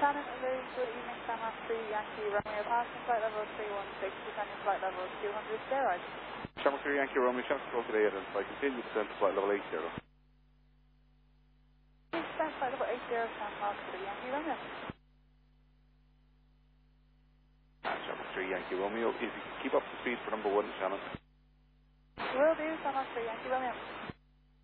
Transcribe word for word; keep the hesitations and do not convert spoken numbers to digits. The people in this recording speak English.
Shannon, a very good evening, Summer three Yankee Romeo, passing flight level three one six, descending flight level two hundred, zero. Summer three Yankee Romeo, Shannon control today, identify, continue descent to flight level eight zero. Descent flight level eight zero, Shannon, Mark three Yankee Romeo. And Summer three Yankee Romeo, if you can keep up the speed for number one, Shannon. Will do, Summer three Yankee Romeo.